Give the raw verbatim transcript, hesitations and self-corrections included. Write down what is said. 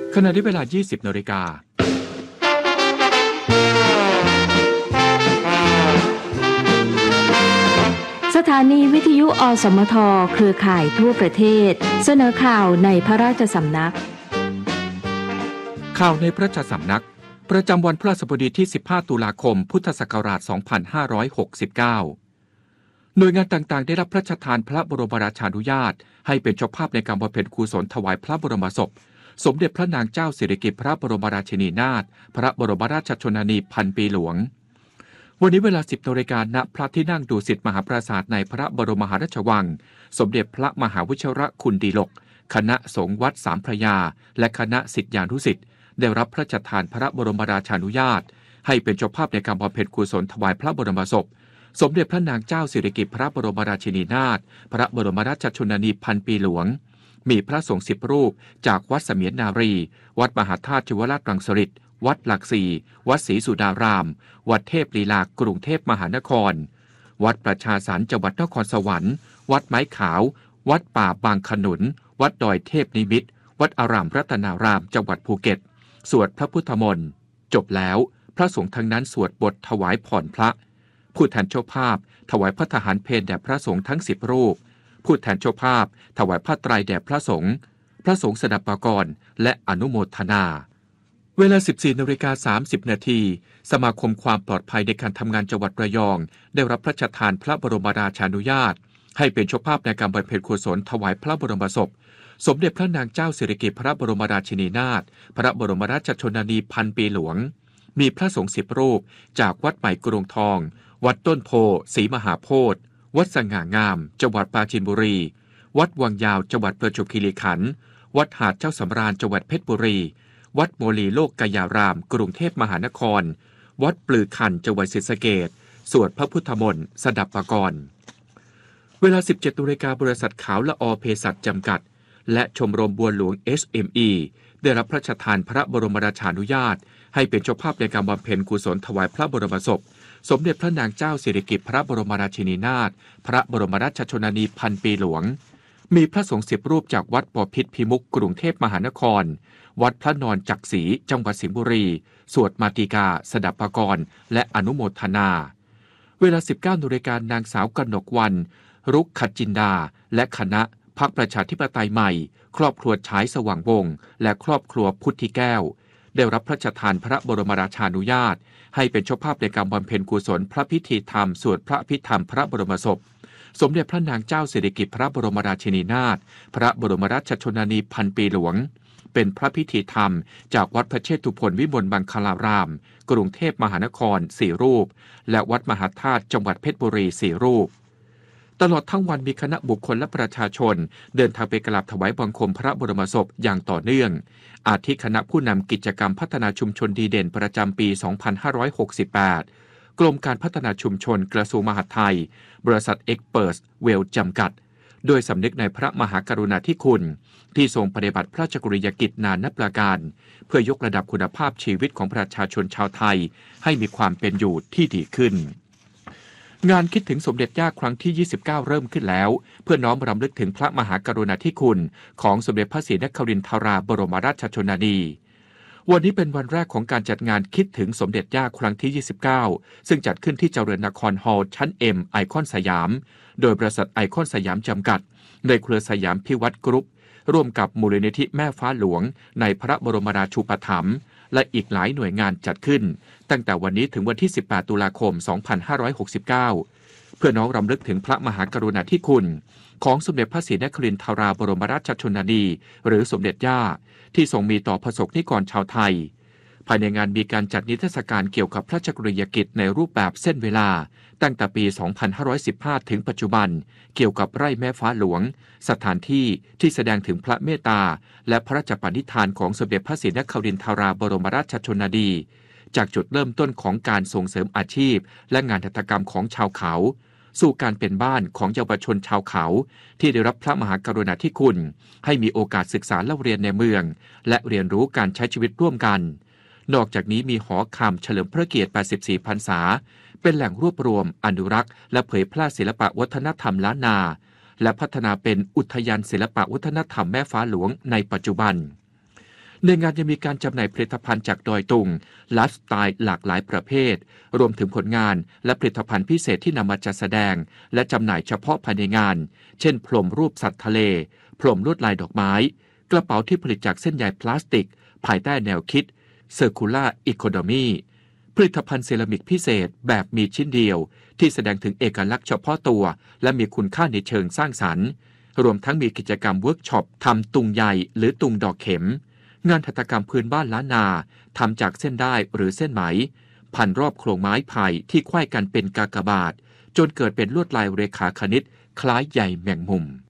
ขณะที่เวลา ยี่สิบนาฬิกาสถานีวิทยุอสมทเครือข่ายทั่วประเทศเสนอข่าวในพระราชสำนักข่าวในพระราชสำนักประจำวันพฤหัสบดีที่สิบห้าตุลาคมพุทธศักราชสองพันห้าร้อยหกสิบเก้าหน่วยงานต่างๆได้รับพระราชทานพระบรมราชานุญาตให้เป็นเจ้าภาพในการบำเพ็ญกุศลถวายพระบรมศพสมเด็จพระนางเจ้าสิริกิติ์พระบรมราชินีนาถพระบรมราชชนนีพันปีหลวงวันนี้เวลา สิบนาฬิกา ณ พระที่นั่งดุสิตมหาปราสาทในพระบรมมหาราชวังสมเด็จพระมหาวชิรคุณดีลกคณะสงฆ์วัดสามพระยาและคณะศิษยานุศิษย์ได้รับพระราชทานพระบรมราชานุญาตให้เป็นเจ้าภาพในการบำเพ็ญกุศลถวายพระบรมศพสมเด็จพระนางเจ้าสิริกิติ์พระบรมราชินีนาถพระบรมราชชนนีพันปีหลวงมีพระสงฆ์สิบรูปจากวัดเสมียนนารีวัดมหาธาตุชิวราชรังสฤษฎ์วัดหลักสี่วัดศรีสุดารามวัดเทพลีลากรุงเทพมหานครวัดประชาสรรค์จังหวัดนครสวรรค์วัดไม้ขาววัดป่าบางขนุนวัดดอยเทพนิมิตรวัดอารามรัตนารามจังหวัดภูเก็ตสวดพระพุทธมนต์จบแล้วพระสงฆ์ทั้งนั้นสวดบทถวายผ่อนพระผู้แทนเจ้าภาพถวายพระทหารเพลแด่พระสงฆ์ทั้งสิบรูปผู้แทนเจ้าภาพถวายผ้าไตรแด่พระสงฆ์พระสงฆ์สดับปกรณ์และอนุโมทนาเวลา สิบสี่นาฬิกาสามสิบนาทีสมาคมความปลอดภัยในการทำงานจังหวัดระยองได้รับพระราชทานพระบรมราชานุญาตให้เป็นเจ้าภาพในการบำเพ็ญกุศลถวายพระบรมศพสมเด็จพระนางเจ้าสิริกิติ์พระบรมราชินีนาถพระบรมราชชนนีพันปีหลวงมีพระสงฆ์สิบรูปจากวัดใหม่กรุงทองวัดต้นโพศรีมหาโพธิ์วัดสง่างามจังหวัดปราจีนบุรีวัดวังยาวจังหวัดประจวบคีรีขันธ์วัดหาดเจ้าสำราญจังหวัดเพชรบุรีวัดโมลีโลกกายารามกรุงเทพมหานครวัดปลือคันจังหวัดศรีสะเกษสวดพระพุทธมนต์สดับปกรณ์เวลา สิบเจ็ดนาฬิกาบริษัทขาวละออเภสัชจำกัดและชมรมบัวหลวง เอส เอ็ม อี ได้รับพระราชทานพระบรมราชานุญาตให้เป็นเจ้าภาพในการบำเพ็ญกุศลถวายพระบรมศพสมเด็จพระนางเจ้าสิริกิติ์พระบรมราชินีนาถพระบรมราชชนนีพันปีหลวงมีพระสงฆ์สิบรูปจากวัดปพิตรพิมุขกรุงเทพมหานครวัดพระนอนจักษีจังหวัดสิงห์บุรีสวดมาติกาสดับปกรณ์และอนุโมทนาเวลา สิบเก้านาฬิกานางสาวกนกวรรณรุกขจินดาและคณะพรรคประชาธิปไตยใหม่ครอบครัวฉายสว่างวงศ์และครอบครัวพุทธิแก้วได้รับพระราชทานพระบรมราชานุญาตให้เป็นเจ้าภาพในการบำเพ็ญกุศลพระพิธีธรรมสวดพระอภิธรรมพระบรมศพสมเด็จพระนางเจ้าสิริกิติ์พระบรมราชินีนาถพระบรมราชชนนีพันปีหลวงเป็นพระพิธีธรรมจากวัดพระเชตุพนวิมลมังคลารามกรุงเทพมหานครสี่รูปและวัดมหาธาตุจังหวัดเพชรบุรีสี่รูปตลอดทั้งวันมีคณะบุคคลและประชาชนเดินทางไปกราบถวายบังคมพระบรมศพอย่างต่อเนื่องอาทิคณะผู้นำกิจกรรมพัฒนาชุมชนดีเด่นประจำปี สองพันห้าร้อยหกสิบแปด กรมการพัฒนาชุมชนกระทรวงมหาดไทยบริษัทเอ็กเพิร์สเวลจำกัดโดยสำนึกในพระมหากรุณาธิคุณที่ทรงปฏิบัติพระราชกรณียกิจนานับประการเพื่อยกระดับคุณภาพชีวิตของประชาชนชาวไทยให้มีความเป็นอยู่ที่ดีขึ้นงานคิดถึงสมเด็จย่าครั้งที่ ยี่สิบเก้า เริ่มขึ้นแล้วเพื่อน้อมรำลึกถึงพระมหากรุณาธิคุณของสมเด็จพระศรีนครินทราบรมราชชนนีวันนี้เป็นวันแรกของการจัดงานคิดถึงสมเด็จย่าครั้งที่ ยี่สิบเก้า ซึ่งจัดขึ้นที่เจริญนครฮอลล์ชั้น เอ็ม ไอคอนสยามโดยบริษัทไอคอนสยามจำกัดในเครือสยามพิวัตรกรุ๊ปร่วมกับมูลนิธิแม่ฟ้าหลวงในพระบรมราชูปถัมภ์และอีกหลายหน่วยงานจัดขึ้นตั้งแต่วันนี้ถึงวันที่ สิบแปดตุลาคม สองพันห้าร้อยหกสิบเก้า เพื่อน้อมรำลึกถึงพระมหากรุณาธิคุณของสมเด็จพระศรีนครินทราบรมราชชนนีหรือสมเด็จย่าที่ทรงมีต่อประสบนิกรชาวไทยภายในงานมีการจัดนิทรรศการเกี่ยวกับพระราชกรณียกิจในรูปแบบเส้นเวลาตั้งแต่ปี สองพันห้าร้อยสิบห้า ถึงปัจจุบันเกี่ยวกับไร่แม่ฟ้าหลวงสถานที่ที่แสดงถึงพระเมตตาและพระราชปณิธานของสมเด็จพระศรีนครินทราบรมราชชนนีจากจุดเริ่มต้นของการส่งเสริมอาชีพและงานหัตถกรรมของชาวเขาสู่การเป็นบ้านของเยาวชนชาวเขาที่ได้รับพระมหากรุณาธิคุณให้มีโอกาสศึกษาเล่าเรียนในเมืองและเรียนรู้การใช้ชีวิตร่วมกันนอกจากนี้มีหอคำเฉลิมพระเกียรติ แปดสิบสี่ พรรษาเป็นแหล่งรวบรวมอนุรักษ์และเผยแพร่ศิลปะวัฒนธรรมล้านนาและพัฒนาเป็นอุทยานศิลปะวัฒนธรรมแม่ฟ้าหลวงในปัจจุบันในงานยังมีการจำหน่ายผลิตภัณฑ์จากดอยตุงไลฟ์สไตล์หลากหลายประเภทรวมถึงผลงานและผลิตภัณฑ์พิเศษที่นำมาจัดแสดงและจำหน่ายเฉพาะภายในงานเช่นพรมรูปสัตว์ทะเลพรมลวดลายดอกไม้กระเป๋าที่ผลิตจากเส้นใยพลาสติกภายใต้แนวคิด Circular Economy ผลิตภัณฑ์เซรามิกพิเศษแบบมีชิ้นเดียวที่แสดงถึงเอกลักษณ์เฉพาะตัวและมีคุณค่าในเชิงสร้างสรรค์รวมทั้งมีกิจกรรมเวิร์กช็อปทำตุงใยหรือตุงดอกเข็มงานหัตถกรรมพื้นบ้านล้านนาทำจากเส้นด้ายหรือเส้นไหมพันรอบโครงไม้ไผ่ที่ไขว้กันเป็นกากบาทจนเกิดเป็นลวดลายเรขาคณิตคล้ายใยแมงมุม